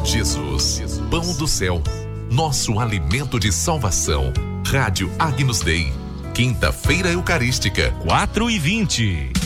Jesus, pão do céu, nosso alimento de salvação. Rádio Agnus Dei, quinta-feira eucarística, 4h20.